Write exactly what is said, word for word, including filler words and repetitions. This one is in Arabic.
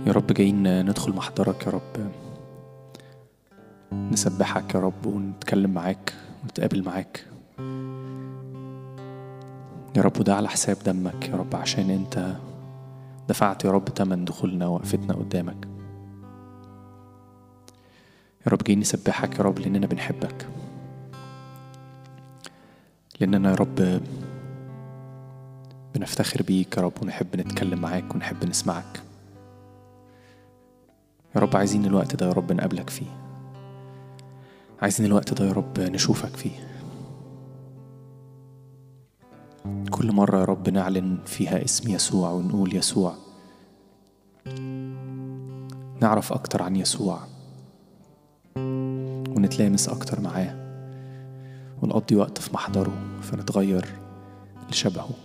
يا رب جايين ندخل محضرك يا رب، نسبحك يا رب ونتكلم معاك ونتقابل معاك يا رب. وده على حساب دمك يا رب، عشان انت دفعت يا رب تمن دخولنا ووقفتنا قدامك يا رب. جايين نسبحك يا رب لأننا بنحبك، لأننا يا رب بنفتخر بيك يا رب، ونحب نتكلم معاك ونحب نسمعك يا رب. عايزين الوقت ده يا رب نقابلك فيه، عايزين الوقت ده يا رب نشوفك فيه. كل مرة يا رب نعلن فيها اسم يسوع ونقول يسوع، نعرف أكتر عن يسوع ونتلامس أكتر معاه ونقضي وقت في محضره فنتغير لشبهه.